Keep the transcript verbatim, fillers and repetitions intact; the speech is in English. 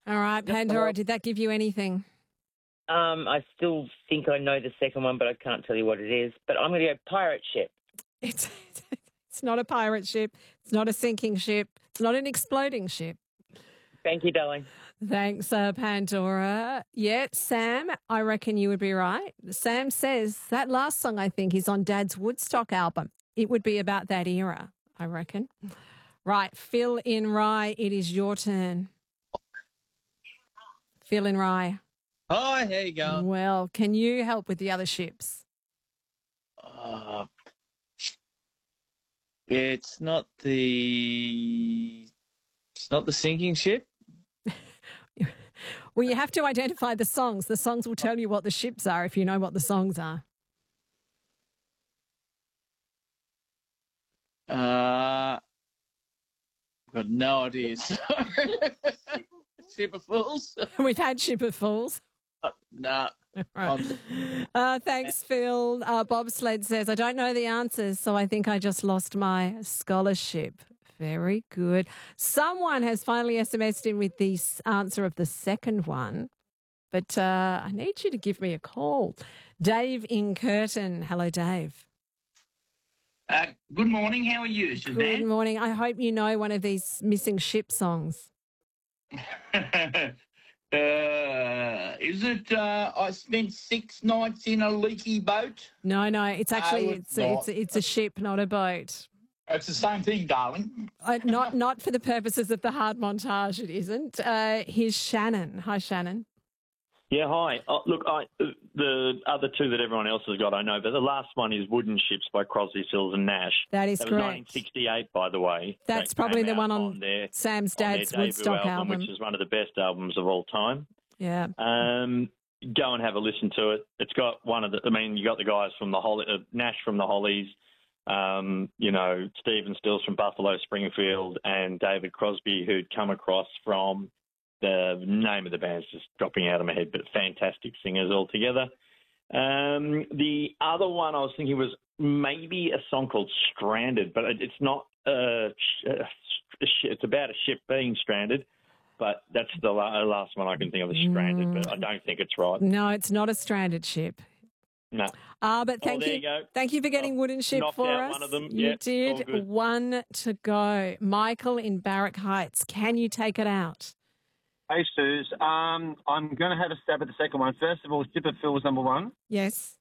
All right, Pandora, did that give you anything? Um, I still think I know the second one, but I can't tell you what it is. But I'm going to go pirate ship. It's it's not a pirate ship. It's not a sinking ship. It's not an exploding ship. Thank you, darling. Thanks, uh, Pandora. Yeah, Sam, I reckon you would be right. Sam says that last song, I think, is on Dad's Woodstock album. It would be about that era, I reckon. Right, Phil in Rye, it is your turn. Phil in Rye. Hi, how you going? Well, can you help with the other ships? Uh, it's not the it's not the sinking ship. Well, you have to identify the songs. The songs will tell you what the ships are if you know what the songs are. Uh, I've got no idea. Ship of Fools. We've had Ship of Fools. Uh, nah. Right. Uh, thanks, Phil. Uh, Bobsled says, I don't know the answers, so I think I just lost my scholarship. Very good. Someone has finally S M S'd in with the answer of the second one, but uh, I need you to give me a call. Dave in Curtin. Hello, Dave. Uh, good morning. How are you, Suzanne? Good morning. I hope you know one of these missing ship songs. uh, is it uh, I spent six nights in a leaky boat? No, no. It's actually No, it's it's a, not. it's a, it's a ship, not a boat. It's the same thing, darling. Uh, not not for the purposes of the hard montage. It isn't. Uh, here's Shannon. Hi, Shannon. Yeah, hi. Oh, look, I, the other two that everyone else has got, I know, but the last one is Wooden Ships by Crosby, Stills and Nash. That is that was correct. nineteen sixty-eight, by the way. That's That probably came the out one on, their, Sam's on their dad's debut Woodstock album, album. which is one of the best albums of all time. Yeah. Um, go and have a listen to it. It's got one of the, I mean, you got the guys from the Holly, uh, Nash from the Hollies, um, you know, Stephen Stills from Buffalo Springfield, and David Crosby, who'd come across from, the name of the band's just dropping out of my head, but fantastic singers altogether. Um, the other one I was thinking was maybe a song called Stranded, but it's not a, a, it's about a ship being stranded. But that's the last one I can think of is Stranded, mm. but I don't think it's right. No, it's not a stranded ship. No. Uh, but thank oh, there you. you go. Thank you for getting I've Wooden Ship knocked for out us. One of them. You yep, did. One to go. Michael in Barrack Heights, can you take it out? Hey, Suze. Um, I'm going to have a stab at the second one. First of all, Ship of Fools, number one. Yes.